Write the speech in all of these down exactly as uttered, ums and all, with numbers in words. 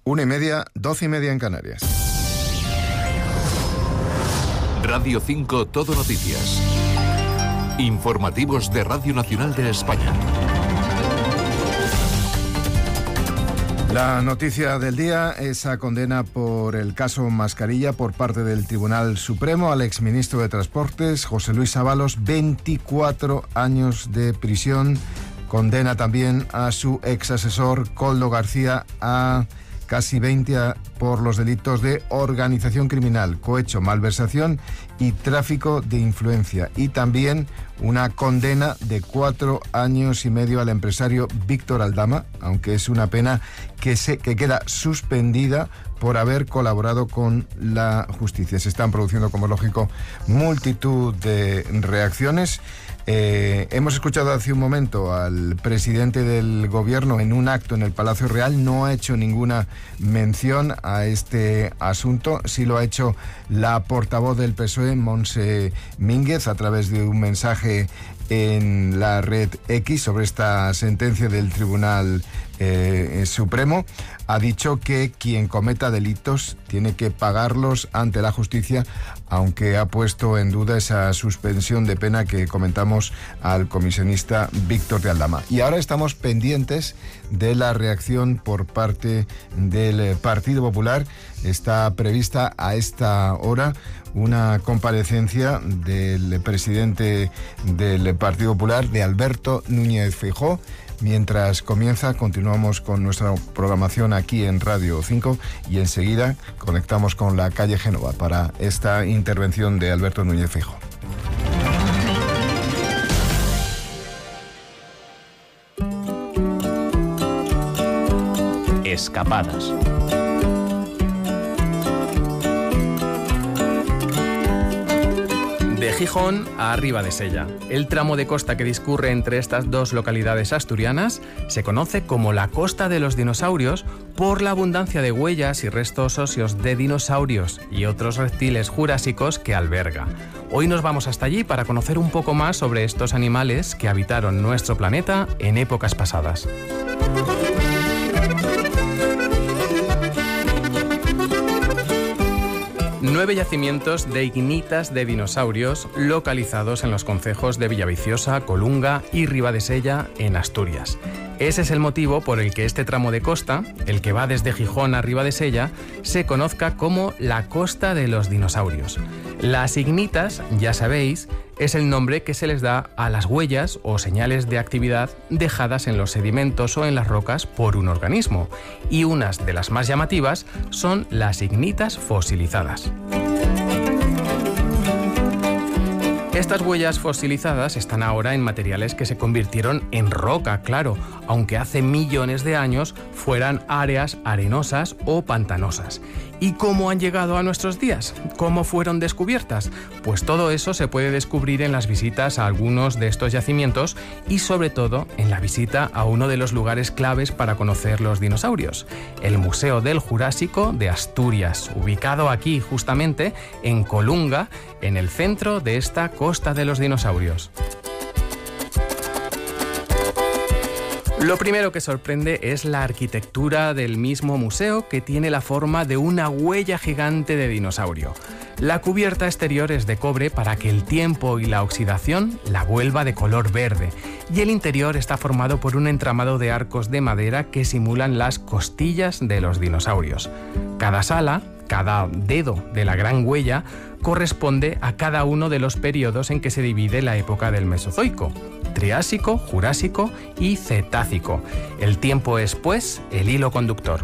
Una y media, doce y media en Canarias. Radio cinco Todo Noticias. Informativos de Radio Nacional de España. La noticia del día, esa condena por el caso Mascarilla por parte del Tribunal Supremo al exministro de Transportes, José Luis Ábalos, veinticuatro años de prisión. Condena también a su exasesor, Koldo García, a casi veinte por los delitos de organización criminal, cohecho, malversación y tráfico de influencia. Y también una condena de cuatro años y medio al empresario Víctor Aldama, aunque es una pena que, se, que queda suspendida por haber colaborado con la justicia. Se están produciendo, como es lógico, multitud de reacciones. Eh, hemos escuchado hace un momento al presidente del gobierno en un acto en el Palacio Real. No ha hecho ninguna mención a este asunto. Sí lo ha hecho la portavoz del P S O E, Montse Mínguez, a través de un mensaje en la red X sobre esta sentencia del Tribunal eh, Supremo. Ha dicho que quien cometa delitos tiene que pagarlos ante la justicia, aunque ha puesto en duda esa suspensión de pena que comentamos al comisionista Víctor de Aldama. Y ahora estamos pendientes de la reacción por parte del Partido Popular. Está prevista a esta hora una comparecencia del presidente del Partido Popular, de Alberto Núñez Feijóo. Mientras comienza, continuamos con nuestra programación aquí en Radio cinco y enseguida conectamos con la calle Génova para esta intervención de Alberto Núñez Feijóo. Escapadas. De Gijón a Ribadesella, el tramo de costa que discurre entre estas dos localidades asturianas se conoce como la Costa de los Dinosaurios por la abundancia de huellas y restos óseos de dinosaurios y otros reptiles jurásicos que alberga. Hoy nos vamos hasta allí para conocer un poco más sobre estos animales que habitaron nuestro planeta en épocas pasadas. Nueve yacimientos de ignitas de dinosaurios localizados en los concejos de Villaviciosa, Colunga y Ribadesella, en Asturias. Ese es el motivo por el que este tramo de costa, el que va desde Gijón a Ribadesella, se conozca como la Costa de los Dinosaurios. Las ignitas, ya sabéis, es el nombre que se les da a las huellas o señales de actividad dejadas en los sedimentos o en las rocas por un organismo, y unas de las más llamativas son las ignitas fosilizadas. Estas huellas fosilizadas están ahora en materiales que se convirtieron en roca, claro, aunque hace millones de años fueran áreas arenosas o pantanosas. ¿Y cómo han llegado a nuestros días? ¿Cómo fueron descubiertas? Pues todo eso se puede descubrir en las visitas a algunos de estos yacimientos y sobre todo en la visita a uno de los lugares claves para conocer los dinosaurios, el Museo del Jurásico de Asturias, ubicado aquí justamente en Colunga, en el centro de esta Costa de los Dinosaurios. Lo primero que sorprende es la arquitectura del mismo museo, que tiene la forma de una huella gigante de dinosaurio. La cubierta exterior es de cobre para que el tiempo y la oxidación la vuelva de color verde, y el interior está formado por un entramado de arcos de madera que simulan las costillas de los dinosaurios. Cada sala, cada dedo de la gran huella, corresponde a cada uno de los periodos en que se divide la época del Mesozoico: Triásico, Jurásico y Cetácico. El tiempo es, pues, el hilo conductor.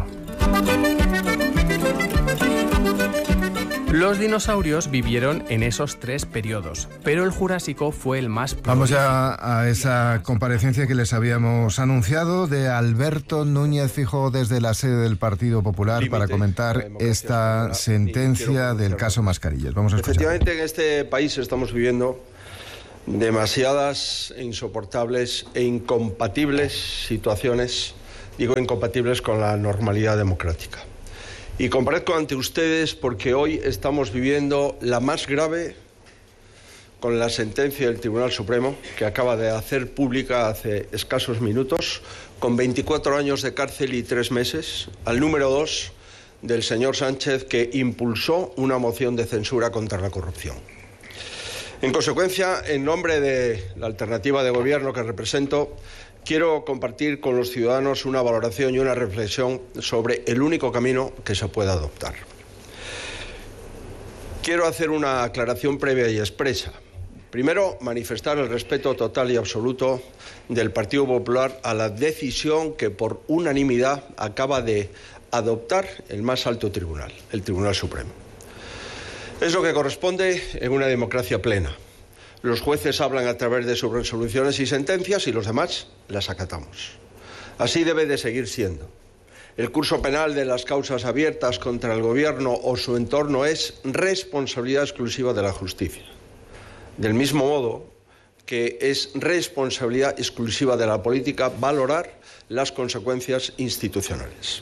Los dinosaurios vivieron en esos tres periodos, pero el Jurásico fue el más prolífico. Vamos ya a esa comparecencia que les habíamos anunciado de Alberto Núñez Feijóo desde la sede del Partido Popular para comentar esta sentencia del caso Mascarillas. Vamos a escuchar. Efectivamente, en este país estamos viviendo demasiadas e insoportables e incompatibles situaciones, digo incompatibles con la normalidad democrática. Y comparezco ante ustedes porque hoy estamos viviendo la más grave con la sentencia del Tribunal Supremo, que acaba de hacer pública hace escasos minutos, con veinticuatro años de cárcel y tres meses, al número dos del señor Sánchez, que impulsó una moción de censura contra la corrupción. En consecuencia, en nombre de la alternativa de gobierno que represento, quiero compartir con los ciudadanos una valoración y una reflexión sobre el único camino que se puede adoptar. Quiero hacer una aclaración previa y expresa. Primero, manifestar el respeto total y absoluto del Partido Popular a la decisión que por unanimidad acaba de adoptar el más alto tribunal, el Tribunal Supremo. Es lo que corresponde en una democracia plena. Los jueces hablan a través de sus resoluciones y sentencias y los demás las acatamos. Así debe de seguir siendo. El curso penal de las causas abiertas contra el Gobierno o su entorno es responsabilidad exclusiva de la justicia. Del mismo modo que es responsabilidad exclusiva de la política valorar las consecuencias institucionales.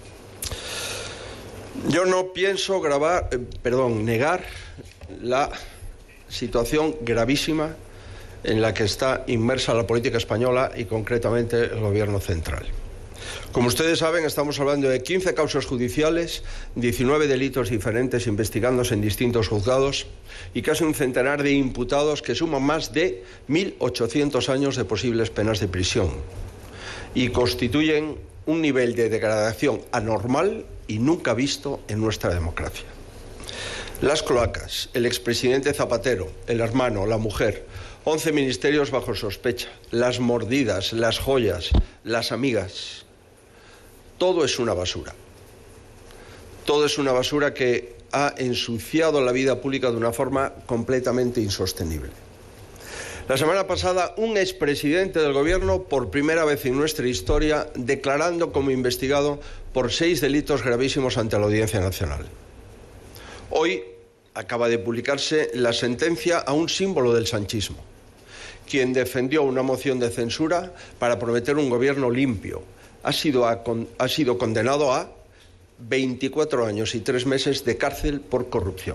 Yo no pienso grabar, eh, perdón, negar la situación gravísima en la que está inmersa la política española y concretamente el Gobierno central. Como ustedes saben, estamos hablando de quince causas judiciales, diecinueve delitos diferentes investigándose en distintos juzgados y casi un centenar de imputados que suman más de mil ochocientos años de posibles penas de prisión y constituyen un nivel de degradación anormal y nunca visto en nuestra democracia. Las cloacas, el expresidente Zapatero, el hermano, la mujer, once ministerios bajo sospecha, las mordidas, las joyas, las amigas. Todo es una basura. Todo es una basura que ha ensuciado la vida pública de una forma completamente insostenible. La semana pasada, un expresidente del Gobierno, por primera vez en nuestra historia, declarando como investigado por seis delitos gravísimos ante la Audiencia Nacional. Hoy acaba de publicarse la sentencia a un símbolo del sanchismo, quien defendió una moción de censura para prometer un gobierno limpio. Ha sido, a, ha sido condenado a veinticuatro años y tres meses de cárcel por corrupción.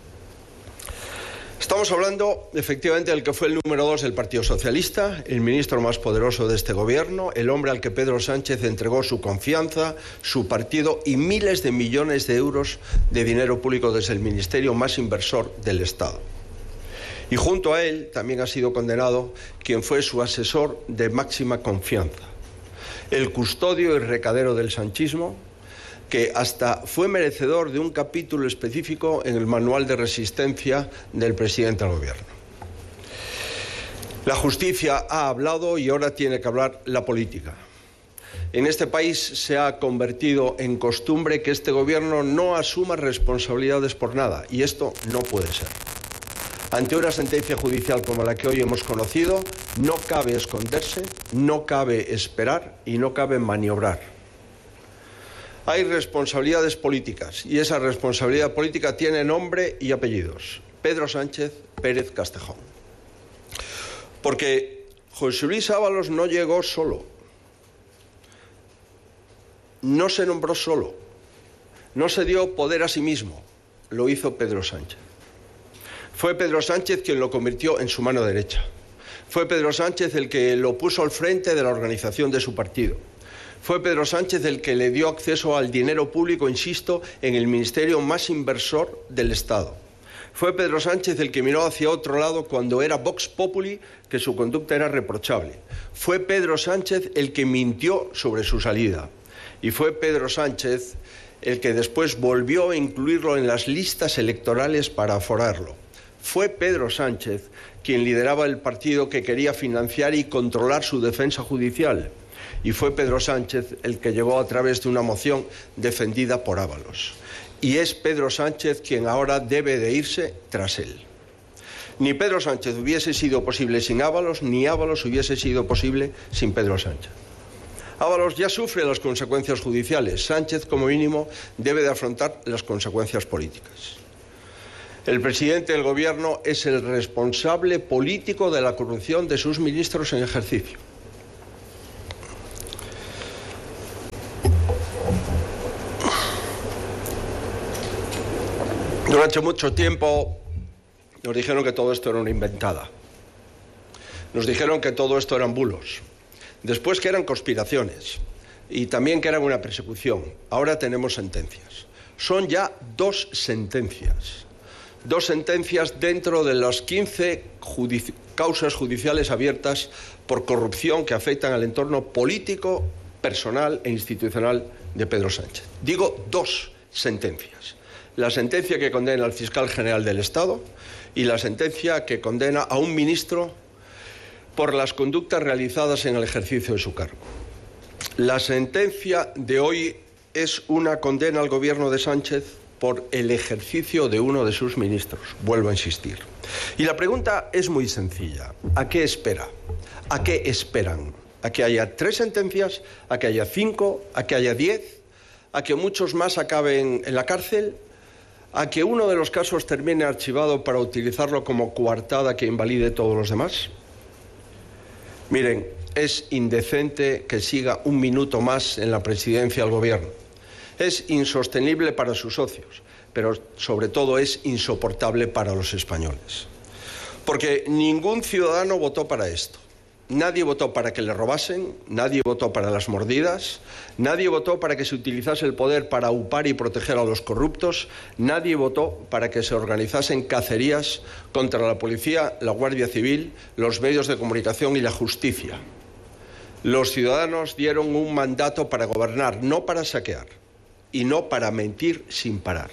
Estamos hablando, efectivamente, del que fue el número dos del Partido Socialista, el ministro más poderoso de este gobierno, el hombre al que Pedro Sánchez entregó su confianza, su partido y miles de millones de euros de dinero público desde el ministerio más inversor del Estado. Y junto a él también ha sido condenado quien fue su asesor de máxima confianza, el custodio y recadero del sanchismo, que hasta fue merecedor de un capítulo específico en el manual de resistencia del presidente del Gobierno. La justicia ha hablado y ahora tiene que hablar la política. En este país se ha convertido en costumbre que este Gobierno no asuma responsabilidades por nada, y esto no puede ser. Ante una sentencia judicial como la que hoy hemos conocido, no cabe esconderse, no cabe esperar y no cabe maniobrar. Hay responsabilidades políticas y esa responsabilidad política tiene nombre y apellidos. Pedro Sánchez Pérez Castejón. Porque José Luis Ábalos no llegó solo, no se nombró solo, no se dio poder a sí mismo, lo hizo Pedro Sánchez. Fue Pedro Sánchez quien lo convirtió en su mano derecha. Fue Pedro Sánchez el que lo puso al frente de la organización de su partido. Fue Pedro Sánchez el que le dio acceso al dinero público, insisto, en el ministerio más inversor del Estado. Fue Pedro Sánchez el que miró hacia otro lado cuando era Vox Populi, que su conducta era reprochable. Fue Pedro Sánchez el que mintió sobre su salida. Y fue Pedro Sánchez el que después volvió a incluirlo en las listas electorales para aforarlo. Fue Pedro Sánchez quien lideraba el partido que quería financiar y controlar su defensa judicial. Y fue Pedro Sánchez el que llegó a través de una moción defendida por Ábalos. Y es Pedro Sánchez quien ahora debe de irse tras él. Ni Pedro Sánchez hubiese sido posible sin Ábalos, ni Ábalos hubiese sido posible sin Pedro Sánchez. Ábalos ya sufre las consecuencias judiciales. Sánchez, como mínimo, debe de afrontar las consecuencias políticas. El presidente del Gobierno es el responsable político de la corrupción de sus ministros en ejercicio. Durante mucho tiempo nos dijeron que todo esto era una inventada. Nos dijeron que todo esto eran bulos. Después que eran conspiraciones y también que eran una persecución. Ahora tenemos sentencias. son ya dos sentencias. Dos sentencias dentro de las quince judici- causas judiciales abiertas por corrupción que afectan al entorno político, personal e institucional de Pedro Sánchez. Digo dos sentencias. La sentencia que condena al fiscal general del Estado y la sentencia que condena a un ministro por las conductas realizadas en el ejercicio de su cargo. La sentencia de hoy es una condena al gobierno de Sánchez por el ejercicio de uno de sus ministros. Vuelvo a insistir. Y la pregunta es muy sencilla. ¿A qué espera? ¿A qué esperan? ¿A que haya tres sentencias? ¿A que haya cinco? ¿A que haya diez? ¿A que muchos más acaben en la cárcel? ¿A que uno de los casos termine archivado para utilizarlo como coartada que invalide todos los demás? Miren, es indecente que siga un minuto más en la presidencia del gobierno. Es insostenible para sus socios, pero sobre todo es insoportable para los españoles. Porque ningún ciudadano votó para esto. Nadie votó para que le robasen, nadie votó para las mordidas, nadie votó para que se utilizase el poder para upar y proteger a los corruptos, nadie votó para que se organizasen cacerías contra la policía, la Guardia Civil, los medios de comunicación y la justicia. Los ciudadanos dieron un mandato para gobernar, no para saquear, y no para mentir sin parar.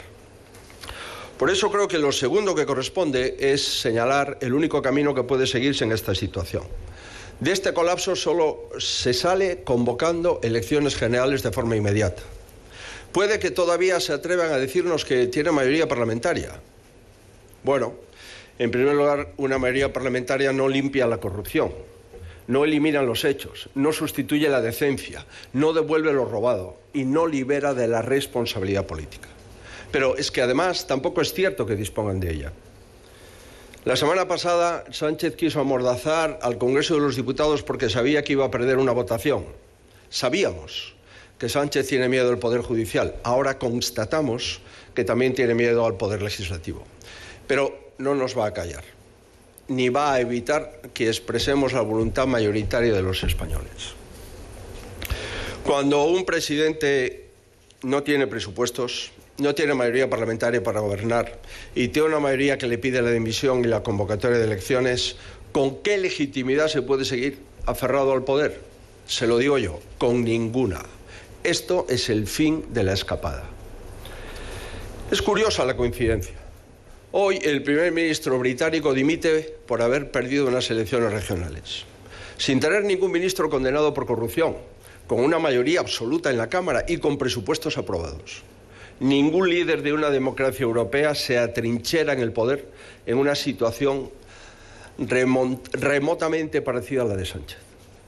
Por eso creo que lo segundo que corresponde es señalar el único camino que puede seguirse en esta situación. De este colapso solo se sale convocando elecciones generales de forma inmediata. Puede que todavía se atrevan a decirnos que tiene mayoría parlamentaria. Bueno, en primer lugar, una mayoría parlamentaria no limpia la corrupción, no elimina los hechos, no sustituye la decencia, no devuelve lo robado y no libera de la responsabilidad política. Pero es que además tampoco es cierto que dispongan de ella. La semana pasada Sánchez quiso amordazar al Congreso de los Diputados porque sabía que iba a perder una votación. Sabíamos que Sánchez tiene miedo al Poder Judicial. Ahora constatamos que también tiene miedo al Poder Legislativo. Pero no nos va a callar, ni va a evitar que expresemos la voluntad mayoritaria de los españoles. Cuando un presidente no tiene presupuestos, no tiene mayoría parlamentaria para gobernar y tiene una mayoría que le pide la dimisión y la convocatoria de elecciones, ¿con qué legitimidad se puede seguir aferrado al poder? Se lo digo yo, con ninguna. Esto es el fin de la escapada. Es curiosa la coincidencia. Hoy el primer ministro británico dimite por haber perdido unas elecciones regionales, sin tener ningún ministro condenado por corrupción, con una mayoría absoluta en la Cámara y con presupuestos aprobados. Ningún líder de una democracia europea se atrinchera en el poder en una situación remotamente parecida a la de Sánchez.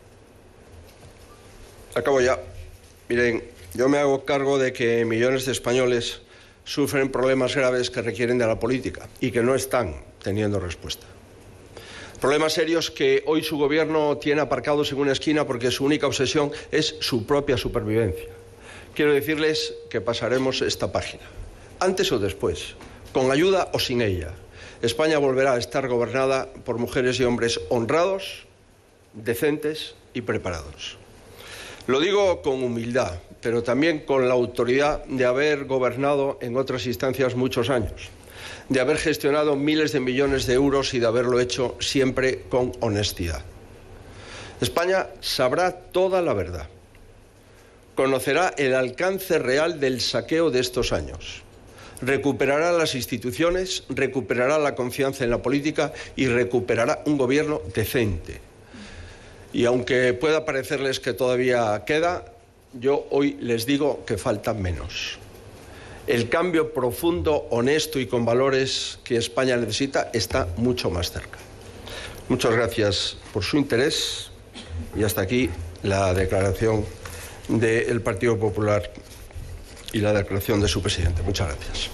Acabo ya. Miren, yo me hago cargo de que millones de españoles sufren problemas graves que requieren de la política y que no están teniendo respuesta. Problemas serios que hoy su gobierno tiene aparcados en una esquina porque su única obsesión es su propia supervivencia. Quiero decirles que pasaremos esta página, antes o después, con ayuda o sin ella. España volverá a estar gobernada por mujeres y hombres honrados, decentes y preparados. Lo digo con humildad, pero también con la autoridad de haber gobernado en otras instancias muchos años, de haber gestionado miles de millones de euros y de haberlo hecho siempre con honestidad. España sabrá toda la verdad. Conocerá el alcance real del saqueo de estos años. Recuperará las instituciones, recuperará la confianza en la política y recuperará un gobierno decente. Y aunque pueda parecerles que todavía queda, yo hoy les digo que falta menos. El cambio profundo, honesto y con valores que España necesita está mucho más cerca. Muchas gracias por su interés y hasta aquí la declaración del Partido Popular y la declaración de su presidente. Muchas gracias.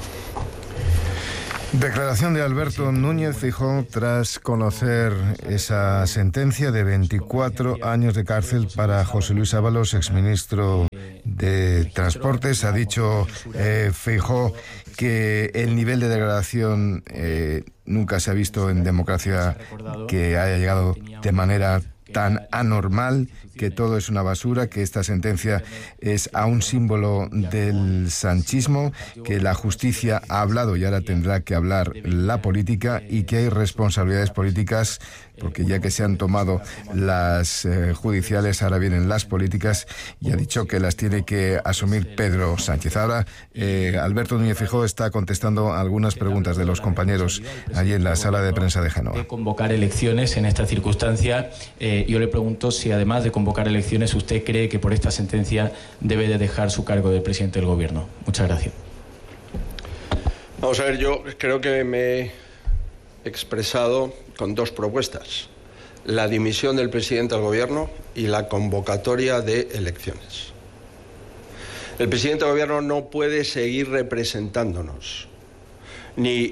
Declaración de Alberto Núñez Feijóo tras conocer esa sentencia de veinticuatro años de cárcel para José Luis Ábalos, exministro de Transportes. Ha dicho eh, Feijóo que el nivel de degradación eh, nunca se ha visto en democracia que haya llegado de manera tan anormal, que todo es una basura, que esta sentencia es a un símbolo del sanchismo, que la justicia ha hablado y ahora tendrá que hablar la política y que hay responsabilidades políticas, porque ya que se han tomado las eh, judiciales, ahora vienen las políticas y ha dicho que las tiene que asumir Pedro Sánchez. Ahora eh, Alberto Núñez Feijóo está contestando algunas preguntas de los compañeros allí en la sala de prensa de Génova. De convocar elecciones en esta circunstancia, eh, yo le pregunto si además de convocar elecciones usted cree que por esta sentencia debe de dejar su cargo de presidente del Gobierno. Muchas gracias. Vamos a ver, yo creo que me he expresado con dos propuestas: la dimisión del presidente del Gobierno y la convocatoria de elecciones. El presidente del Gobierno no puede seguir representándonos, ni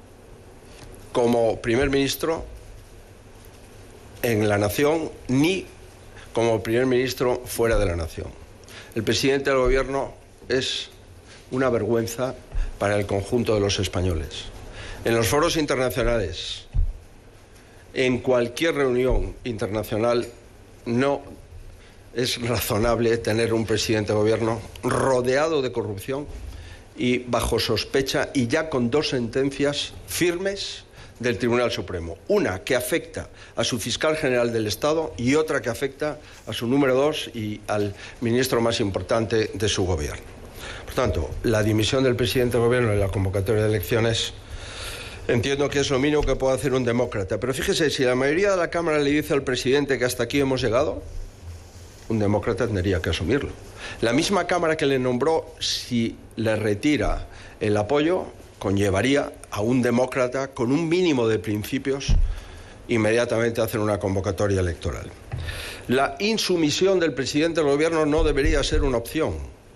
como primer ministro en la nación, ni como primer ministro fuera de la nación. El presidente del Gobierno es una vergüenza para el conjunto de los españoles. En los foros internacionales, en cualquier reunión internacional, no es razonable tener un presidente de gobierno rodeado de corrupción y bajo sospecha, y ya con dos sentencias firmes del Tribunal Supremo. Una que afecta a su fiscal general del Estado y otra que afecta a su número dos y al ministro más importante de su gobierno. Por tanto, la dimisión del presidente del gobierno y la convocatoria de elecciones entiendo que es lo mínimo que puede hacer un demócrata. Pero fíjese, si la mayoría de la Cámara le dice al presidente que hasta aquí hemos llegado, un demócrata tendría que asumirlo. La misma Cámara que le nombró, si le retira el apoyo, conllevaría a un demócrata con un mínimo de principios inmediatamente a hacer una convocatoria electoral. La insumisión del presidente del gobierno no debería ser una opción.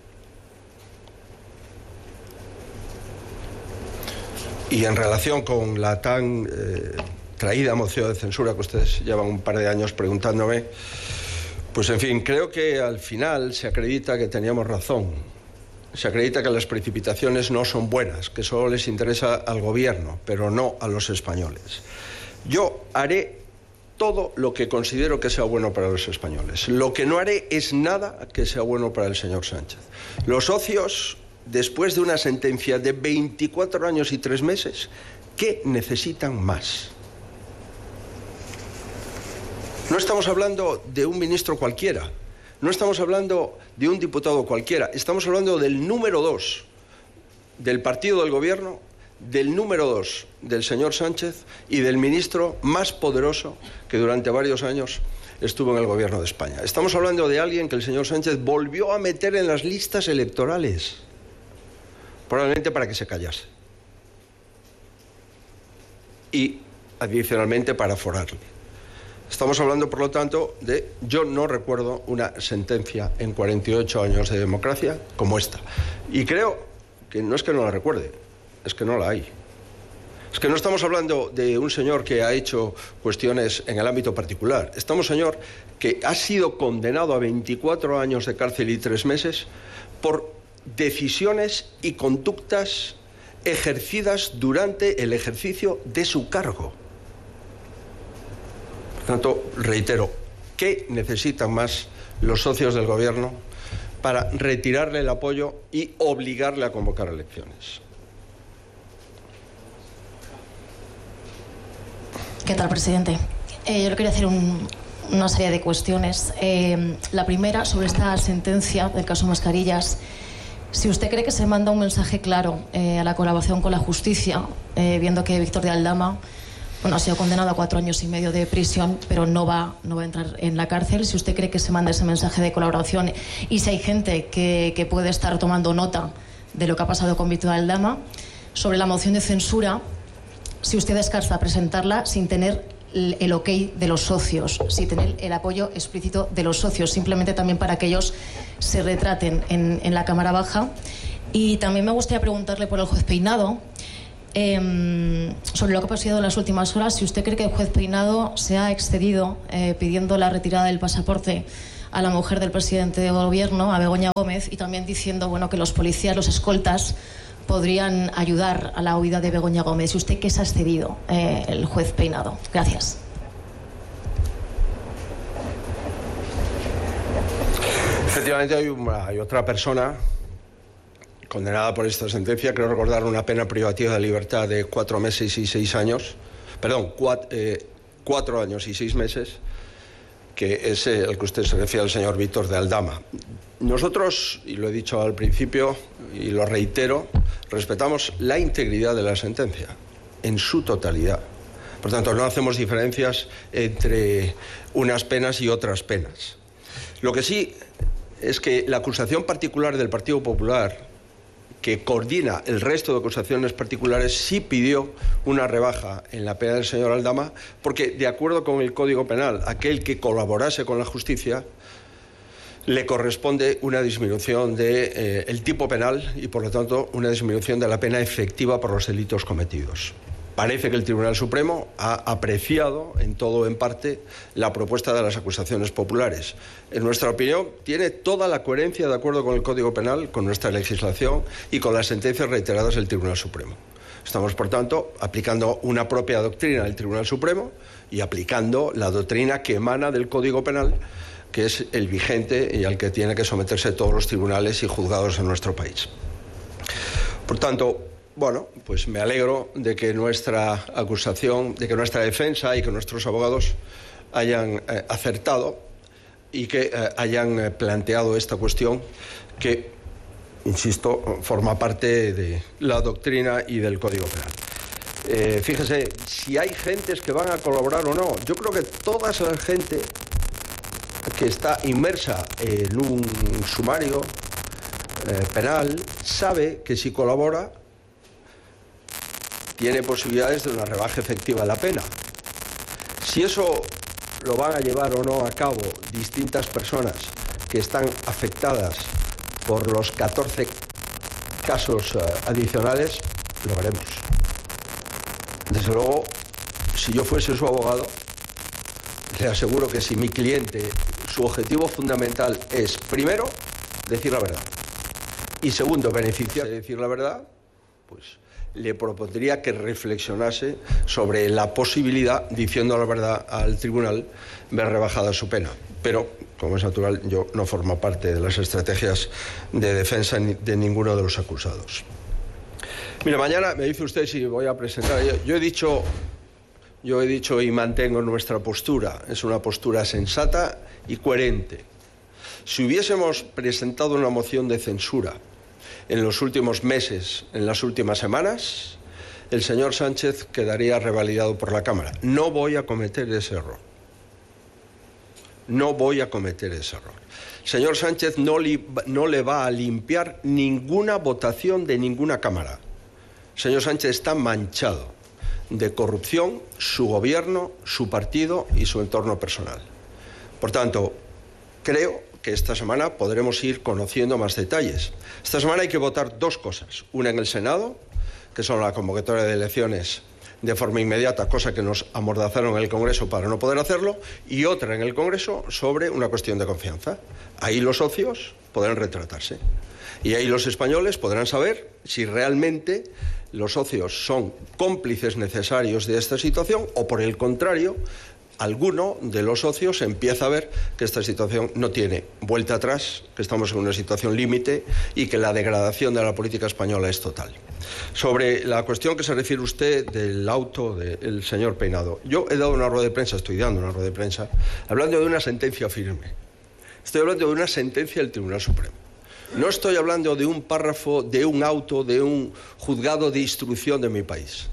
Y en relación con la tan eh, traída moción de censura que ustedes llevan un par de años preguntándome, pues en fin, creo que al final se acredita que teníamos razón. Se acredita que las precipitaciones no son buenas, que solo les interesa al gobierno, pero no a los españoles. Yo haré todo lo que considero que sea bueno para los españoles. Lo que no haré es nada que sea bueno para el señor Sánchez. Los socios, después de una sentencia de veinticuatro años y tres meses, ¿qué necesitan más? No estamos hablando de un ministro cualquiera, no estamos hablando de un diputado cualquiera, estamos hablando del número dos del partido del gobierno, del número dos del señor Sánchez y del ministro más poderoso que durante varios años estuvo en el gobierno de España. Estamos hablando de alguien que el señor Sánchez volvió a meter en las listas electorales, probablemente para que se callase. Y adicionalmente para aforarle. Estamos hablando, por lo tanto, de... Yo no recuerdo una sentencia en cuarenta y ocho años de democracia como esta. Y creo que no es que no la recuerde, es que no la hay. Es que no estamos hablando de un señor que ha hecho cuestiones en el ámbito particular. Estamos, señor, que ha sido condenado a veinticuatro años de cárcel y tres meses por decisiones y conductas ejercidas durante el ejercicio de su cargo. Por tanto, reitero, ¿qué necesitan más los socios del gobierno para retirarle el apoyo y obligarle a convocar elecciones? ¿Qué tal, presidente? Eh, yo le quería hacer un, una serie de cuestiones. Eh, la primera, sobre esta sentencia del caso Mascarillas. Si usted cree que se manda un mensaje claro eh, a la colaboración con la justicia, eh, viendo que Víctor de Aldama bueno, ha sido condenado a cuatro años y medio de prisión, pero no va, no va a entrar en la cárcel, si usted cree que se manda ese mensaje de colaboración y si hay gente que, que puede estar tomando nota de lo que ha pasado con Víctor de Aldama, sobre la moción de censura, si usted descarta presentarla sin tener el, el ok de los socios, sin tener el apoyo explícito de los socios, simplemente también para que ellos se retraten en, en la Cámara Baja. Y también me gustaría preguntarle por el juez Peinado, eh, sobre lo que ha pasado en las últimas horas, si usted cree que el juez Peinado se ha excedido eh, pidiendo la retirada del pasaporte a la mujer del presidente del gobierno, a Begoña Gómez, y también diciendo bueno, que los policías, los escoltas, podrían ayudar a la huida de Begoña Gómez. ¿Y usted qué se ha excedido eh, el juez Peinado? Gracias. Efectivamente hay, una, hay otra persona condenada por esta sentencia, creo recordar una pena privativa de libertad de cuatro meses y seis años, perdón, cuatro, eh, cuatro años y seis meses, que es el que usted se refiere al señor Víctor de Aldama. Nosotros, y lo he dicho al principio y lo reitero, respetamos la integridad de la sentencia en su totalidad. Por tanto, no hacemos diferencias entre unas penas y otras penas. Lo que sí es que la acusación particular del Partido Popular, que coordina el resto de acusaciones particulares, sí pidió una rebaja en la pena del señor Aldama, porque, de acuerdo con el Código Penal, aquel que colaborase con la justicia le corresponde una disminución del de, eh, tipo penal y, por lo tanto, una disminución de la pena efectiva por los delitos cometidos. Parece que el Tribunal Supremo ha apreciado en todo o en parte la propuesta de las acusaciones populares. En nuestra opinión, tiene toda la coherencia de acuerdo con el Código Penal, con nuestra legislación y con las sentencias reiteradas del Tribunal Supremo. Estamos, por tanto, aplicando una propia doctrina del Tribunal Supremo y aplicando la doctrina que emana del Código Penal, que es el vigente y al que tienen que someterse todos los tribunales y juzgados en nuestro país. Por tanto, bueno, pues me alegro de que nuestra acusación, de que nuestra defensa y que nuestros abogados hayan eh, acertado y que eh, hayan eh, planteado esta cuestión que, insisto, forma parte de la doctrina y del Código Penal. Eh, fíjese, si hay gentes que van a colaborar o no, yo creo que toda esa gente que está inmersa en un sumario eh, penal sabe que si colabora tiene posibilidades de una rebaja efectiva de la pena. Si eso lo van a llevar o no a cabo distintas personas que están afectadas por los catorce casos uh, adicionales, lo veremos. Desde luego, si yo fuese su abogado, le aseguro que si mi cliente, su objetivo fundamental es, primero, decir la verdad, y segundo, beneficiar de decir la verdad, pues le propondría que reflexionase sobre la posibilidad, diciendo la verdad al tribunal, ver rebajada su pena. Pero, como es natural, yo no formo parte de las estrategias de defensa de ninguno de los acusados. Mira, mañana me dice usted si voy a presentar. Yo, yo he dicho, yo he dicho y mantengo nuestra postura. Es una postura sensata y coherente. Si hubiésemos presentado una moción de censura en los últimos meses, en las últimas semanas, el señor Sánchez quedaría revalidado por la Cámara. No voy a cometer ese error. No voy a cometer ese error. El señor Sánchez no, li, no le va a limpiar ninguna votación de ninguna Cámara. El señor Sánchez está manchado de corrupción, su gobierno, su partido y su entorno personal. Por tanto, creo que esta semana podremos ir conociendo más detalles. Esta semana hay que votar dos cosas. Una en el Senado, que son la convocatoria de elecciones de forma inmediata, cosa que nos amordazaron en el Congreso para no poder hacerlo, y otra en el Congreso sobre una cuestión de confianza. Ahí los socios podrán retratarse. Y ahí los españoles podrán saber si realmente los socios son cómplices necesarios de esta situación o, por el contrario, alguno de los socios empieza a ver que esta situación no tiene vuelta atrás, que estamos en una situación límite y que la degradación de la política española es total. Sobre la cuestión que se refiere usted del auto del señor Peinado, yo he dado una rueda de prensa, estoy dando una rueda de prensa, hablando de una sentencia firme. Estoy hablando de una sentencia del Tribunal Supremo. No estoy hablando de un párrafo, de un auto, de un juzgado de instrucción de mi país.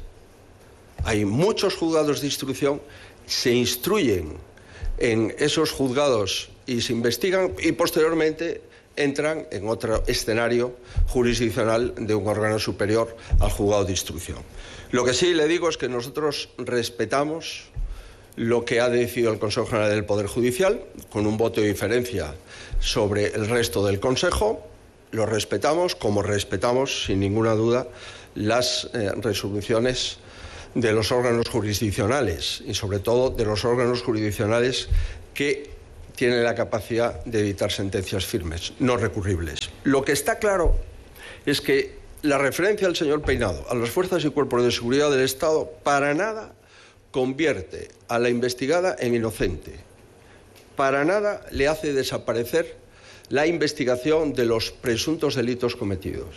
Hay muchos juzgados de instrucción, se instruyen en esos juzgados y se investigan y posteriormente entran en otro escenario jurisdiccional de un órgano superior al juzgado de instrucción. Lo que sí le digo es que nosotros respetamos lo que ha decidido el Consejo General del Poder Judicial, con un voto de diferencia sobre el resto del Consejo. Lo respetamos como respetamos, sin ninguna duda, las eh, resoluciones de los órganos jurisdiccionales y sobre todo de los órganos jurisdiccionales que tienen la capacidad de dictar sentencias firmes, no recurribles. Lo que está claro es que la referencia del señor Peinado a las fuerzas y cuerpos de seguridad del Estado para nada convierte a la investigada en inocente, para nada le hace desaparecer la investigación de los presuntos delitos cometidos.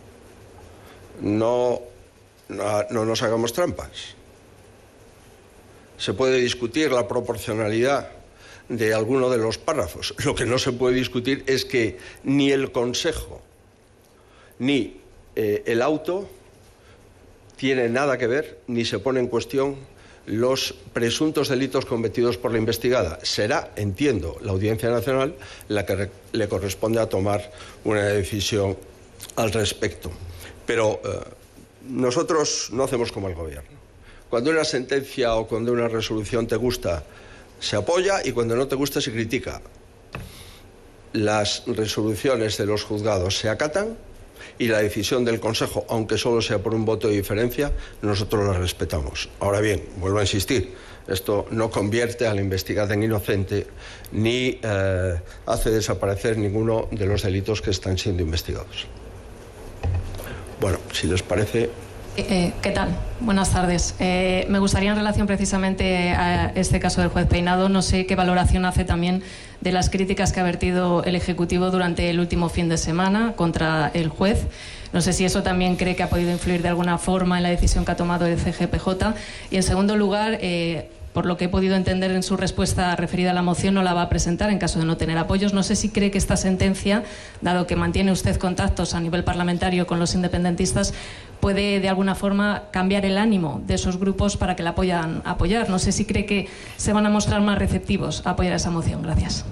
No, no, no nos hagamos trampas. Se puede discutir la proporcionalidad de alguno de los párrafos. Lo que no se puede discutir es que ni el Consejo ni eh, el auto tiene nada que ver, ni se pone en cuestión los presuntos delitos cometidos por la investigada. Será, entiendo, la Audiencia Nacional la que le corresponde a tomar una decisión al respecto. Pero eh, nosotros no hacemos como el Gobierno. Cuando una sentencia o cuando una resolución te gusta, se apoya, y cuando no te gusta, se critica. Las resoluciones de los juzgados se acatan y la decisión del Consejo, aunque solo sea por un voto de diferencia, nosotros la respetamos. Ahora bien, vuelvo a insistir, esto no convierte a la investigada en inocente ni eh, hace desaparecer ninguno de los delitos que están siendo investigados. Bueno, si les parece... Eh, ¿Qué tal? Buenas tardes. Eh, me gustaría, en relación precisamente a este caso del juez Peinado, no sé qué valoración hace también de las críticas que ha vertido el Ejecutivo durante el último fin de semana contra el juez. No sé si eso también cree que ha podido influir de alguna forma en la decisión que ha tomado el C G P J. Y, en segundo lugar, eh, por lo que he podido entender en su respuesta referida a la moción, no la va a presentar en caso de no tener apoyos. No sé si cree que esta sentencia, dado que mantiene usted contactos a nivel parlamentario con los independentistas, puede de alguna forma cambiar el ánimo de esos grupos para que la puedan apoyar. No sé si cree que se van a mostrar más receptivos a apoyar esa moción. Gracias.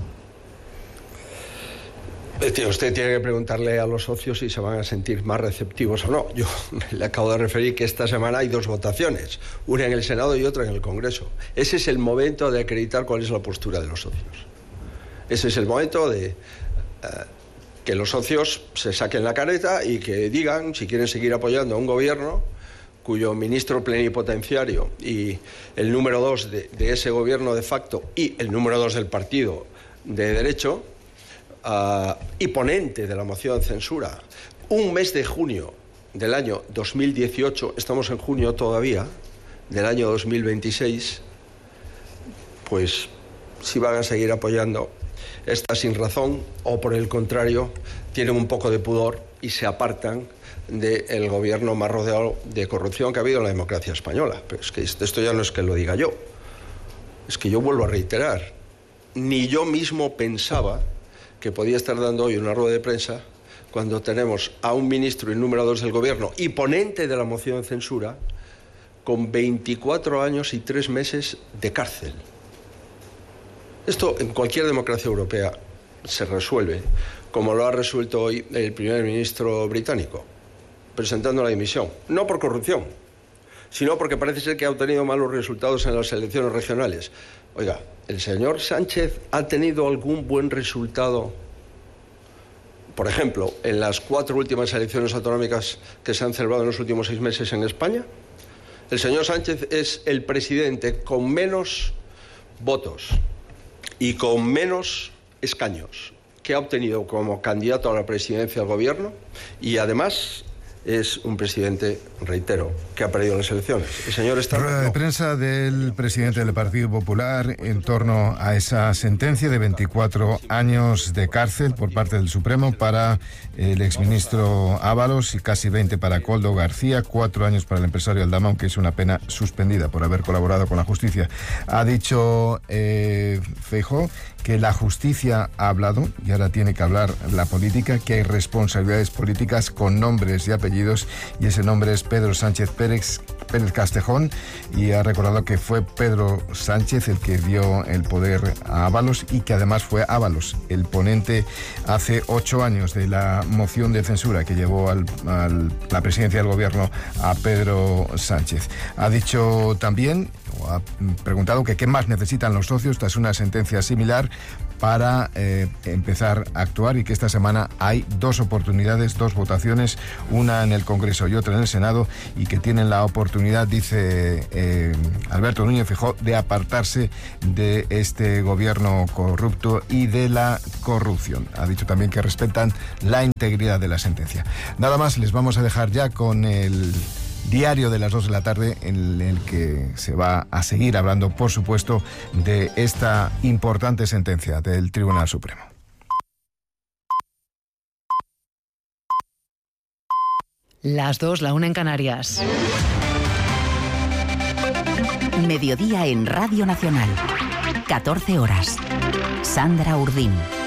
Usted tiene que preguntarle a los socios si se van a sentir más receptivos o no. Yo le acabo de referir que esta semana hay dos votaciones, una en el Senado y otra en el Congreso. Ese es el momento de acreditar cuál es la postura de los socios. Ese es el momento de eh, que los socios se saquen la careta y que digan si quieren seguir apoyando a un gobierno cuyo ministro plenipotenciario y el número dos de, de ese gobierno de facto y el número dos del partido de derecho Uh, y ponente de la moción de censura, un mes de junio del año dos mil dieciocho, estamos en junio todavía, del año dos mil veintiséis, pues si van a seguir apoyando esta sin razón, o por el contrario, tienen un poco de pudor y se apartan del gobierno más rodeado de corrupción que ha habido en la democracia española. Pero es que esto ya no es que lo diga yo, es que yo vuelvo a reiterar, ni yo mismo pensaba que podía estar dando hoy una rueda de prensa cuando tenemos a un ministro y número dos del gobierno y ponente de la moción de censura con veinticuatro años y tres meses de cárcel. Esto en cualquier democracia europea se resuelve, como lo ha resuelto hoy el primer ministro británico, presentando la dimisión, no por corrupción, sino porque parece ser que ha obtenido malos resultados en las elecciones regionales. Oiga, ¿el señor Sánchez ha tenido algún buen resultado, por ejemplo, en las cuatro últimas elecciones autonómicas que se han celebrado en los últimos seis meses en España? El señor Sánchez es el presidente con menos votos y con menos escaños que ha obtenido como candidato a la presidencia del gobierno, y además es un presidente, reitero, que ha perdido las elecciones. El señor está... Rueda de prensa del presidente del Partido Popular en torno a esa sentencia de veinticuatro años de cárcel por parte del Supremo para el exministro Ábalos y casi veinte para Koldo García, cuatro años para el empresario Aldama, aunque es una pena suspendida por haber colaborado con la justicia. Ha dicho eh, Feijóo que la justicia ha hablado y ahora tiene que hablar la política, que hay responsabilidades políticas con nombres y apellidos, y ese nombre es Pedro Sánchez Pérez, Pérez Castejón, y ha recordado que fue Pedro Sánchez el que dio el poder a Ábalos y que además fue Ábalos el ponente hace ocho años de la moción de censura que llevó al, al, la presidencia del gobierno a Pedro Sánchez. Ha dicho también, o ha preguntado, que qué más necesitan los socios tras una sentencia similar para eh, empezar a actuar, y que esta semana hay dos oportunidades, dos votaciones, una en el Congreso y otra en el Senado, y que tienen la oportunidad, dice eh, Alberto Núñez Feijóo, de apartarse de este gobierno corrupto y de la corrupción. Ha dicho también que respetan la integridad de la sentencia. Nada más, les vamos a dejar ya con el diario de las dos de la tarde, en el que se va a seguir hablando, por supuesto, de esta importante sentencia del Tribunal Supremo. Las dos, la una en Canarias. Mediodía en Radio Nacional. catorce horas. Sandra Urdín.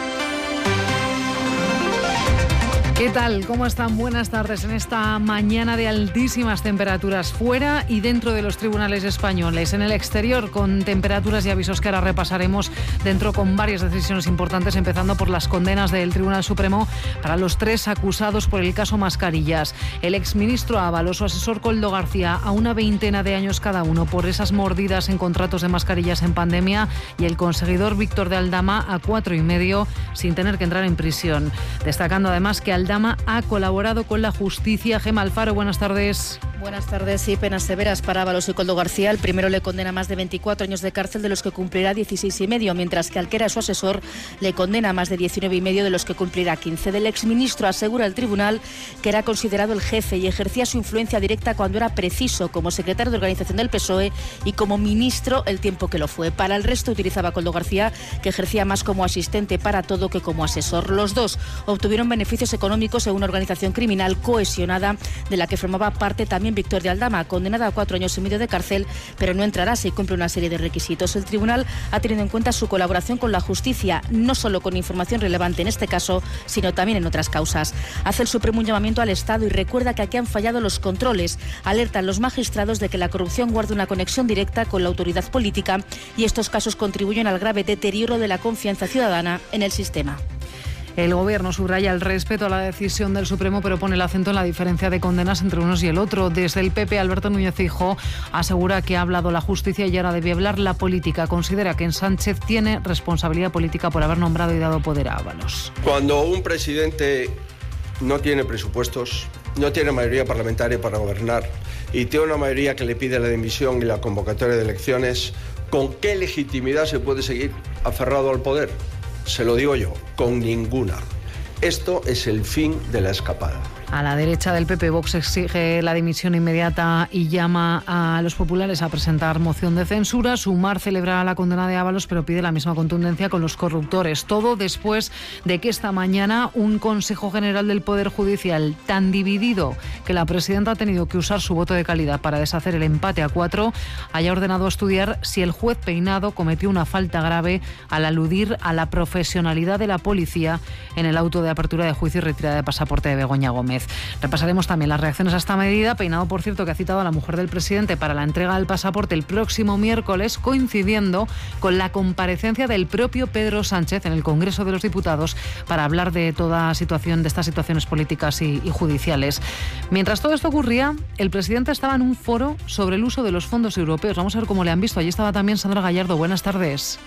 ¿Qué tal? ¿Cómo están? Buenas tardes en esta mañana de altísimas temperaturas fuera y dentro de los tribunales españoles. En el exterior, con temperaturas y avisos que ahora repasaremos, dentro con varias decisiones importantes, empezando por las condenas del Tribunal Supremo para los tres acusados por el caso Mascarillas. El exministro Ábalos, su asesor Koldo García, a una veintena de años cada uno por esas mordidas en contratos de mascarillas en pandemia, y el conseguidor Víctor de Aldama a cuatro y medio sin tener que entrar en prisión. Destacando además que Aldama Aldama ha colaborado con la justicia. Gema Alfaro, buenas tardes. Buenas tardes. Y penas severas para Ábalos y Koldo García. El primero le condena más de veinticuatro años de cárcel, de los que cumplirá dieciséis y medio, mientras que al que era su asesor le condena más de diecinueve y medio, de los que cumplirá quince. Del exministro asegura el tribunal que era considerado el jefe y ejercía su influencia directa cuando era preciso, como secretario de organización del P S O E y como ministro el tiempo que lo fue. Para el resto utilizaba Koldo García, que ejercía más como asistente para todo que como asesor. Los dos obtuvieron beneficios económicos en una organización criminal cohesionada de la que formaba parte también Víctor de Aldama, condenada a cuatro años y medio de cárcel, pero no entrará si cumple una serie de requisitos. El tribunal ha tenido en cuenta su colaboración con la justicia, no solo con información relevante en este caso, sino también en otras causas. Hace el Supremo un llamamiento al Estado y recuerda que aquí han fallado los controles. Alertan los magistrados de que la corrupción guarda una conexión directa con la autoridad política y estos casos contribuyen al grave deterioro de la confianza ciudadana en el sistema. El Gobierno subraya el respeto a la decisión del Supremo, pero pone el acento en la diferencia de condenas entre unos y el otro. Desde el P P, Alberto Núñez Feijóo asegura que ha hablado la justicia y ahora debe hablar la política. Considera que en Sánchez tiene responsabilidad política por haber nombrado y dado poder a Ábalos. Cuando un presidente no tiene presupuestos, no tiene mayoría parlamentaria para gobernar y tiene una mayoría que le pide la dimisión y la convocatoria de elecciones, ¿con qué legitimidad se puede seguir aferrado al poder? Se lo digo yo, con ninguna. Esto es el fin de la escapada. A la derecha del P P, Vox exige la dimisión inmediata y llama a los populares a presentar moción de censura. Sumar celebra la condena de Ábalos, pero pide la misma contundencia con los corruptores. Todo después de que esta mañana un Consejo General del Poder Judicial, tan dividido que la presidenta ha tenido que usar su voto de calidad para deshacer el empate a cuatro, haya ordenado estudiar si el juez Peinado cometió una falta grave al aludir a la profesionalidad de la policía en el auto de apertura de juicio y retirada de pasaporte de Begoña Gómez. Repasaremos también las reacciones a esta medida. Peinado, por cierto, que ha citado a la mujer del presidente para la entrega del pasaporte el próximo miércoles, coincidiendo con la comparecencia del propio Pedro Sánchez en el Congreso de los Diputados para hablar de toda situación, de estas situaciones políticas y, y judiciales. Mientras todo esto ocurría, el presidente estaba en un foro sobre el uso de los fondos europeos. Vamos a ver cómo le han visto. Allí estaba también Sandra Gallardo. Buenas tardes.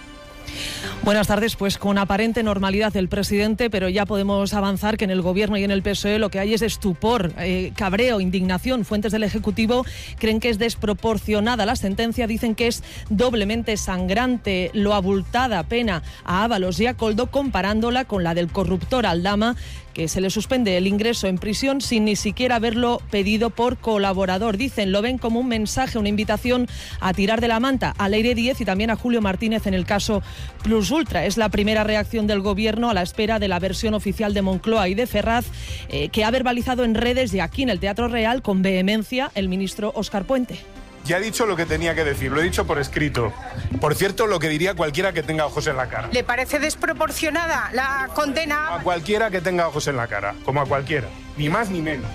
Buenas tardes. Pues con aparente normalidad el presidente, pero ya podemos avanzar que en el Gobierno y en el P S O E lo que hay es estupor, eh, cabreo, indignación. Fuentes del Ejecutivo creen que es desproporcionada la sentencia, dicen que es doblemente sangrante, lo abultada pena a Ábalos y a Koldo, comparándola con la del corruptor Aldama, que se le suspende el ingreso en prisión sin ni siquiera haberlo pedido por colaborador. Dicen, lo ven como un mensaje, una invitación a tirar de la manta a Leire Díez y también a Julio Martínez en el caso Plus Ultra. Es la primera reacción del Gobierno a la espera de la versión oficial de Moncloa y de Ferraz, eh, que ha verbalizado en redes y aquí en el Teatro Real con vehemencia el ministro Óscar Puente. Ya he dicho lo que tenía que decir, lo he dicho por escrito. Por cierto, lo que diría cualquiera que tenga ojos en la cara. ¿Le parece desproporcionada la condena? A cualquiera que tenga ojos en la cara, como a cualquiera, ni más ni menos.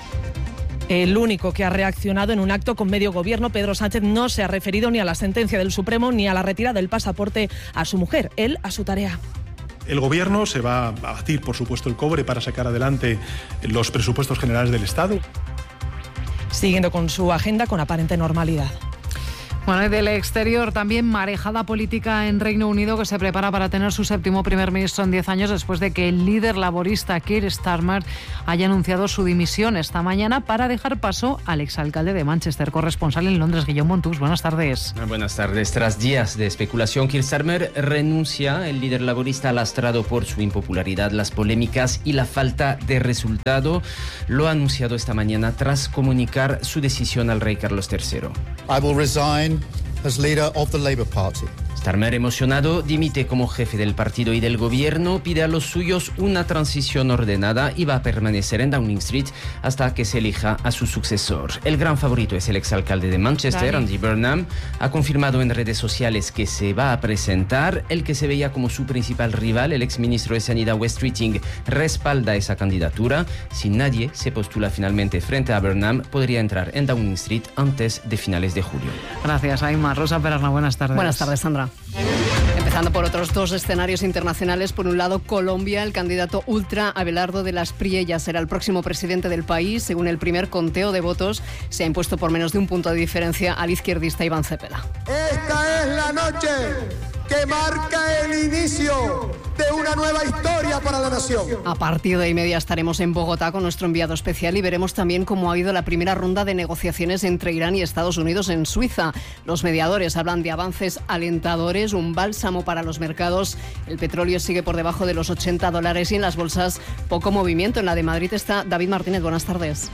El único que ha reaccionado en un acto con medio Gobierno, Pedro Sánchez, no se ha referido ni a la sentencia del Supremo ni a la retirada del pasaporte a su mujer, él a su tarea. El Gobierno se va a batir, por supuesto, el cobre para sacar adelante los presupuestos generales del Estado. Siguiendo con su agenda con aparente normalidad. Bueno, y del exterior también marejada política en Reino Unido, que se prepara para tener su séptimo primer ministro en diez años después de que el líder laborista Keir Starmer haya anunciado su dimisión esta mañana para dejar paso al exalcalde de Manchester. Corresponsal en Londres, Guillaume Montux. Buenas tardes. Buenas tardes. Tras días de especulación, Keir Starmer renuncia. El líder laborista, lastrado por su impopularidad, las polémicas y la falta de resultado, lo ha anunciado esta mañana tras comunicar su decisión al rey Carlos tercero. I will resign as leader of the Labour Party. Starmer, emocionado, dimite como jefe del partido y del gobierno, pide a los suyos una transición ordenada y va a permanecer en Downing Street hasta que se elija a su sucesor. El gran favorito es el exalcalde de Manchester, Dale. Andy Burnham. Ha confirmado en redes sociales que se va a presentar. El que se veía como su principal rival, el exministro de Sanidad Wes Streeting, respalda esa candidatura. Si nadie se postula finalmente frente a Burnham, podría entrar en Downing Street antes de finales de julio. Gracias, Aima. Rosa Perarna, buenas tardes. Buenas tardes, Sandra. Empezando por otros dos escenarios internacionales. Por un lado, Colombia. El candidato ultra Abelardo de las Priellas será el próximo presidente del país. Según el primer conteo de votos, se ha impuesto por menos de un punto de diferencia al izquierdista Iván Cepeda. Esta es la noche que marca el inicio de una nueva historia para la nación. A partir de ahí media estaremos en Bogotá con nuestro enviado especial y veremos también cómo ha ido la primera ronda de negociaciones entre Irán y Estados Unidos en Suiza. Los mediadores hablan de avances alentadores, un bálsamo para los mercados. El petróleo sigue por debajo de los ochenta dólares y en las bolsas poco movimiento. En la de Madrid está David Martínez. Buenas tardes.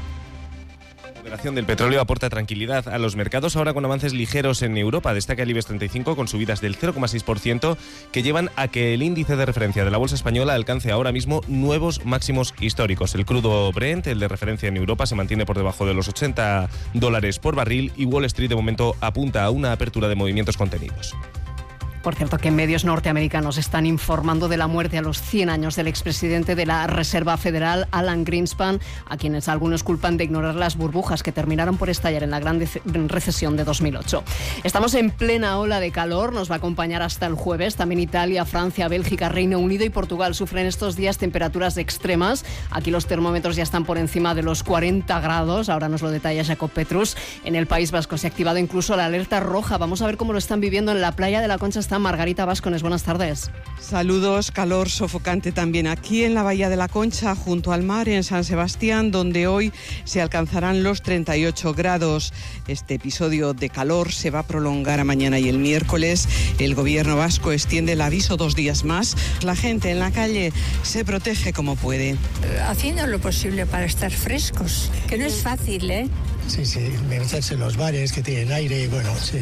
La moderación del petróleo aporta tranquilidad a los mercados, ahora con avances ligeros en Europa. Destaca el IBEX treinta y cinco con subidas del cero coma seis por ciento que llevan a que el índice de referencia de la bolsa española alcance ahora mismo nuevos máximos históricos. El crudo Brent, el de referencia en Europa, se mantiene por debajo de los ochenta dólares por barril y Wall Street de momento apunta a una apertura de movimientos contenidos. Por cierto, que medios norteamericanos están informando de la muerte a los cien años del expresidente de la Reserva Federal, Alan Greenspan, a quienes algunos culpan de ignorar las burbujas que terminaron por estallar en la gran recesión de dos mil ocho. Estamos en plena ola de calor, nos va a acompañar hasta el jueves. También Italia, Francia, Bélgica, Reino Unido y Portugal sufren estos días temperaturas extremas. Aquí los termómetros ya están por encima de los cuarenta grados, ahora nos lo detalla Jacob Petrus. En el País Vasco se ha activado incluso la alerta roja. Vamos a ver cómo lo están viviendo en la playa de la Concha. Está Margarita Vascones, buenas tardes. Saludos, calor sofocante también aquí en la Bahía de la Concha, junto al mar, en San Sebastián, donde hoy se alcanzarán los treinta y ocho grados. Este episodio de calor se va a prolongar a mañana y el miércoles. El gobierno vasco extiende el aviso dos días más. La gente en la calle se protege como puede. Haciendo lo posible para estar frescos, que no es fácil, ¿eh? Sí, sí, meterse en los bares que tienen aire y bueno, sí,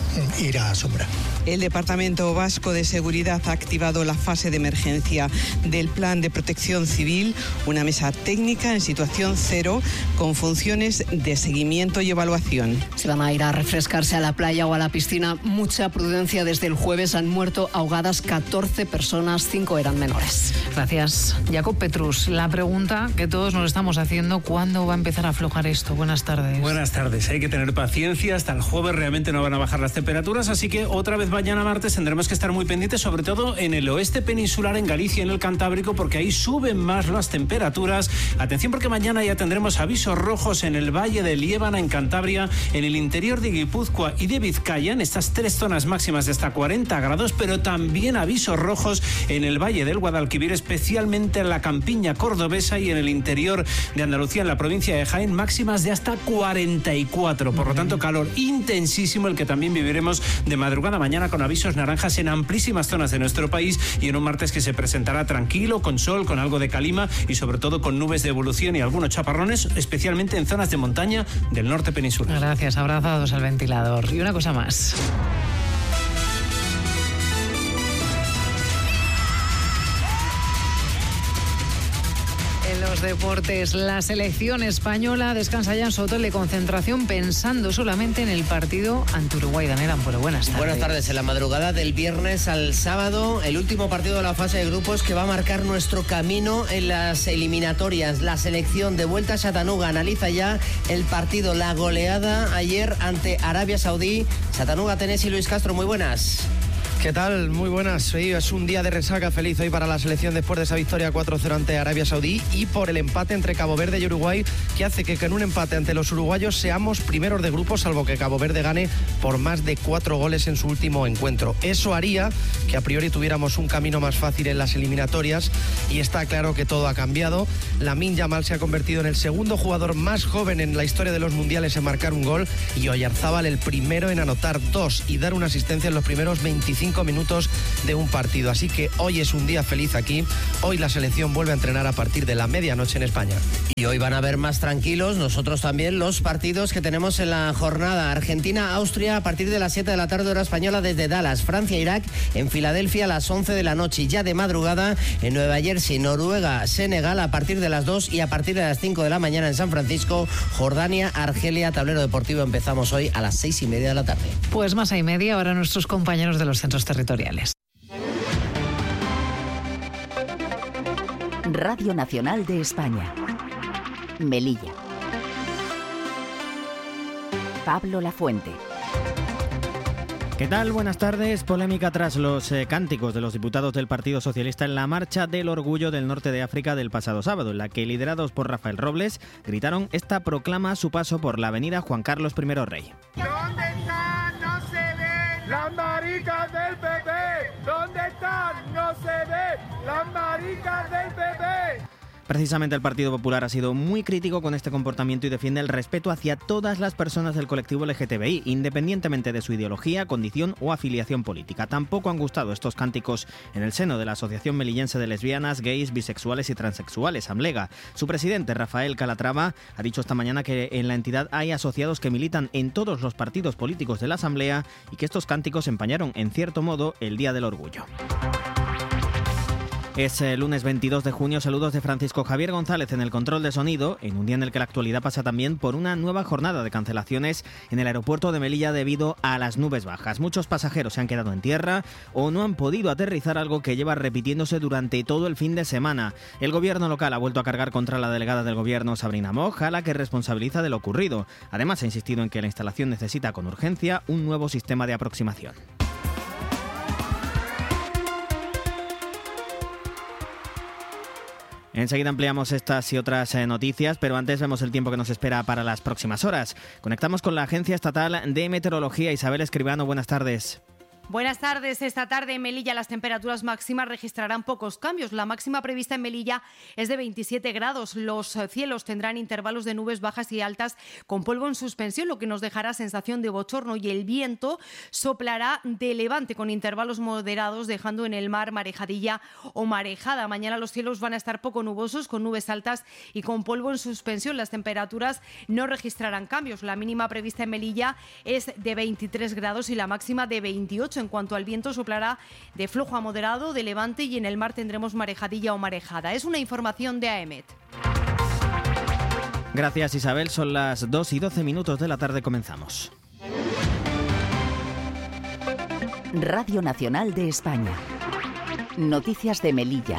ir a sombra. El Departamento Vasco de Seguridad ha activado la fase de emergencia del Plan de Protección Civil, una mesa técnica en situación cero con funciones de seguimiento y evaluación. Si van a ir a refrescarse a la playa o a la piscina, mucha prudencia. Desde el jueves han muerto ahogadas catorce personas, cinco eran menores. Gracias. Jacob Petrus, la pregunta que todos nos estamos haciendo, ¿cuándo va a empezar a aflojar esto? Buenas tardes. Buenas tardes. Hay que tener paciencia. Hasta el jueves realmente no van a bajar las temperaturas, así que otra vez mañana martes tendremos que estar muy pendientes, sobre todo en el oeste peninsular, en Galicia, en el Cantábrico, porque ahí suben más las temperaturas. Atención, porque mañana ya tendremos avisos rojos en el valle de Liébana, en Cantabria, en el interior de Guipúzcoa y de Vizcaya, en estas tres zonas máximas de hasta cuarenta grados, pero también avisos rojos en el valle del Guadalquivir, especialmente en la campiña cordobesa y en el interior de Andalucía, en la provincia de Jaén, máximas de hasta cuarenta y cuatro. Por lo tanto, calor intensísimo el que también viviremos de madrugada mañana, con avisos naranjas en amplísimas zonas de nuestro país y en un martes que se presentará tranquilo, con sol, con algo de calima y sobre todo con nubes de evolución y algunos chaparrones, especialmente en zonas de montaña del norte peninsular. Gracias, abrazados al ventilador. Y una cosa más. Los deportes, la selección española descansa ya en su hotel de concentración pensando solamente en el partido ante Uruguay. Daniel Ampuero, buenas tardes. Buenas tardes. En la madrugada del viernes al sábado, el último partido de la fase de grupos que va a marcar nuestro camino en las eliminatorias. La selección de vuelta a Chattanooga analiza ya el partido, la goleada ayer ante Arabia Saudí. Chattanooga, Tenés y Luis Castro, muy buenas. ¿Qué tal? Muy buenas. Sí, es un día de resaca feliz hoy para la selección después de esa victoria cuatro cero ante Arabia Saudí y por el empate entre Cabo Verde y Uruguay, que hace que con un empate ante los uruguayos seamos primeros de grupo, salvo que Cabo Verde gane por más de cuatro goles en su último encuentro. Eso haría que a priori tuviéramos un camino más fácil en las eliminatorias y está claro que todo ha cambiado. Lamine Yamal se ha convertido en el segundo jugador más joven en la historia de los mundiales en marcar un gol y Oyarzábal el primero en anotar dos y dar una asistencia en los primeros veinticinco cinco minutos de un partido. Así que hoy es un día feliz aquí. Hoy la selección vuelve a entrenar a partir de la medianoche en España. Y hoy van a ver más tranquilos, nosotros también, los partidos que tenemos en la jornada. Argentina-Austria a partir de las siete de la tarde hora española desde Dallas. Francia-Irak en Filadelfia a las once de la noche. Y ya de madrugada en Nueva Jersey, Noruega-Senegal a partir de las dos y a partir de las cinco de la mañana en San Francisco, Jordania-Argelia. Tablero deportivo empezamos hoy a las seis y media de la tarde. Pues más y media ahora nuestros compañeros de los centros territoriales. Radio Nacional de España. Melilla. Pablo Lafuente. ¿Qué tal? Buenas tardes. Polémica tras los eh, cánticos de los diputados del Partido Socialista en la Marcha del Orgullo del Norte de África del pasado sábado, en la que, liderados por Rafael Robles, gritaron esta proclama a su paso por la avenida Juan Carlos primero Rey. ¿Dónde están? No se ven las maricas del P P. ¿Dónde están? No se ven las maricas del P P. Precisamente el Partido Popular ha sido muy crítico con este comportamiento y defiende el respeto hacia todas las personas del colectivo L G T B I, independientemente de su ideología, condición o afiliación política. Tampoco han gustado estos cánticos en el seno de la Asociación Melillense de Lesbianas, Gays, Bisexuales y Transexuales, AMLEGA. Su presidente, Rafael Calatrava, ha dicho esta mañana que en la entidad hay asociados que militan en todos los partidos políticos de la Asamblea y que estos cánticos empañaron, en cierto modo, el Día del Orgullo. Es el lunes veintidós de junio. Saludos de Francisco Javier González en el control de sonido, en un día en el que la actualidad pasa también por una nueva jornada de cancelaciones en el aeropuerto de Melilla debido a las nubes bajas. Muchos pasajeros se han quedado en tierra o no han podido aterrizar, algo que lleva repitiéndose durante todo el fin de semana. El gobierno local ha vuelto a cargar contra la delegada del gobierno, Sabrina Moch, a la que responsabiliza de lo ocurrido. Además, ha insistido en que la instalación necesita con urgencia un nuevo sistema de aproximación. Enseguida ampliamos estas y otras eh, noticias, pero antes vemos el tiempo que nos espera para las próximas horas. Conectamos con la Agencia Estatal de Meteorología. Isabel Escribano, buenas tardes. Buenas tardes. Esta tarde en Melilla las temperaturas máximas registrarán pocos cambios. La máxima prevista en Melilla es de veintisiete grados. Los cielos tendrán intervalos de nubes bajas y altas con polvo en suspensión, lo que nos dejará sensación de bochorno, y el viento soplará de levante con intervalos moderados, dejando en el mar marejadilla o marejada. Mañana los cielos van a estar poco nubosos, con nubes altas y con polvo en suspensión. Las temperaturas no registrarán cambios. La mínima prevista en Melilla es de veintitrés grados y la máxima de veintiocho. En cuanto al viento, soplará de flojo a moderado, de levante, y en el mar tendremos marejadilla o marejada. Es una información de A E M E T. Gracias, Isabel. Son las dos y doce minutos de la tarde. Comenzamos. Radio Nacional de España. Noticias de Melilla.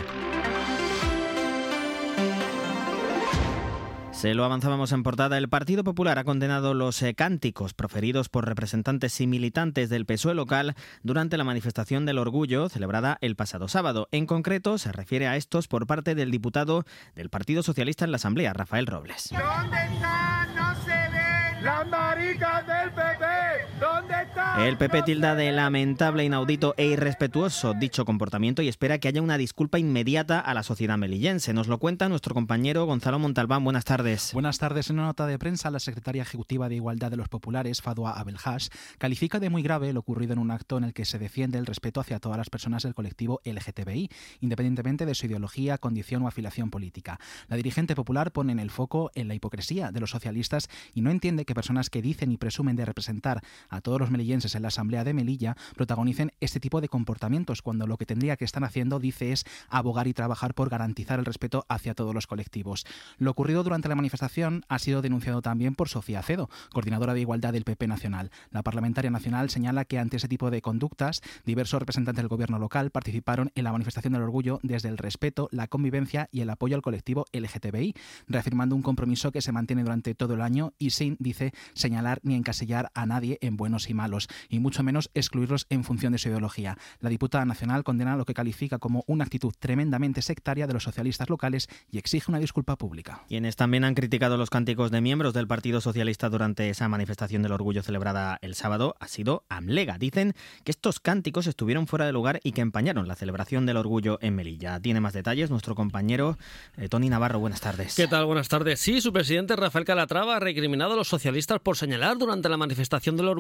Se lo avanzábamos en portada. El Partido Popular ha condenado los eh, cánticos proferidos por representantes y militantes del P S O E local durante la manifestación del Orgullo celebrada el pasado sábado. En concreto, se refiere a estos por parte del diputado del Partido Socialista en la Asamblea, Rafael Robles. ¿Dónde están? No se ven las maricas del P P. ¿Dónde están? El P P tilda de lamentable, inaudito e irrespetuoso dicho comportamiento y espera que haya una disculpa inmediata a la sociedad melillense. Nos lo cuenta nuestro compañero Gonzalo Montalbán. Buenas tardes. Buenas tardes. En una nota de prensa, la secretaria ejecutiva de Igualdad de los Populares, Fadwa Abelhaj, califica de muy grave lo ocurrido en un acto en el que se defiende el respeto hacia todas las personas del colectivo L G T B I, independientemente de su ideología, condición o afiliación política. La dirigente popular pone en el foco en la hipocresía de los socialistas y no entiende que personas que dicen y presumen de representar a todos los melillenses en la Asamblea de Melilla protagonicen este tipo de comportamientos, cuando lo que tendría que estar haciendo, dice, es abogar y trabajar por garantizar el respeto hacia todos los colectivos. Lo ocurrido durante la manifestación ha sido denunciado también por Sofía Acedo, coordinadora de Igualdad del P P nacional. La parlamentaria nacional señala que ante ese tipo de conductas, diversos representantes del gobierno local participaron en la manifestación del Orgullo desde el respeto, la convivencia y el apoyo al colectivo L G T B I, reafirmando un compromiso que se mantiene durante todo el año y sin, dice, señalar ni encasillar a nadie en buenos y malos, y mucho menos excluirlos en función de su ideología. La diputada nacional condena lo que califica como una actitud tremendamente sectaria de los socialistas locales y exige una disculpa pública. Quienes también han criticado los cánticos de miembros del Partido Socialista durante esa manifestación del Orgullo celebrada el sábado ha sido AMLEGA. Dicen que estos cánticos estuvieron fuera de lugar y que empañaron la celebración del Orgullo en Melilla. Tiene más detalles nuestro compañero eh, Tony Navarro. Buenas tardes. ¿Qué tal? Buenas tardes. Sí, su presidente Rafael Calatrava ha recriminado a los socialistas por señalar durante la manifestación del Orgullo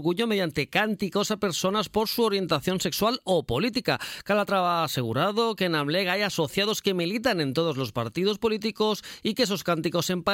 orgullo mediante cánticos a personas por su orientación sexual o política. Calatrava ha asegurado que en Amlega hay asociados que militan en todos los partidos políticos y que esos cánticos en